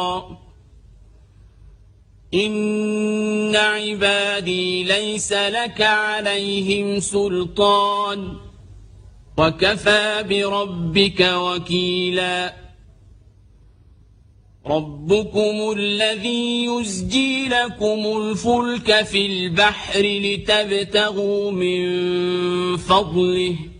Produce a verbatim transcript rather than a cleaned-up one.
إن عبادي ليس لك عليهم سلطان وكفى بربك وكيلا ربكم الذي يزجي لكم الفلك في البحر لتبتغوا من فضله